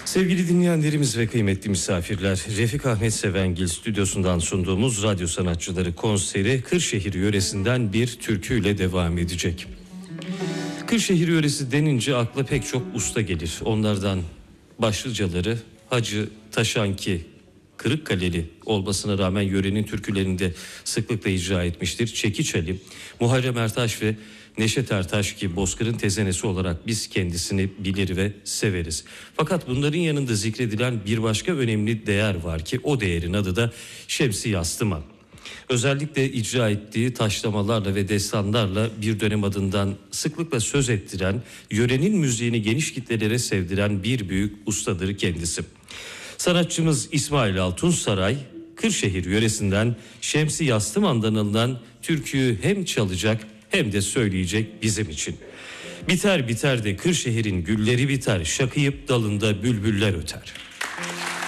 Sevgili dinleyenlerimiz ve kıymetli misafirler, Refik Ahmet Sevengil stüdyosundan sunduğumuz Radyo Sanatçıları konseri Kırşehir yöresinden bir türküyle devam edecek. Kırşehir yöresi denince akla pek çok usta gelir. Onlardan başlıcaları Hacı Taşanki, Kırıkkaleli olmasına rağmen yörenin türkülerinde sıklıkla icra etmiştir. Çekiç Ali, Muharrem Ertaş ve Neşet Ertaş ki Bozkır'ın tezenesi olarak biz kendisini bilir ve severiz. Fakat bunların yanında zikredilen bir başka önemli değer var ki o değerin adı da Şemsi Yastıman. Özellikle icra ettiği taşlamalarla ve destanlarla bir dönem adından sıklıkla söz ettiren, yörenin müziğini geniş kitlelere sevdiren bir büyük ustadır kendisi. Sanatçımız İsmail Altunsaray, Kırşehir yöresinden Şemsi Yastıman'dan alınan türküyü hem çalacak hem de söyleyecek bizim için. Biter biter de Kırşehir'in gülleri biter, şakıyıp dalında bülbüller öter.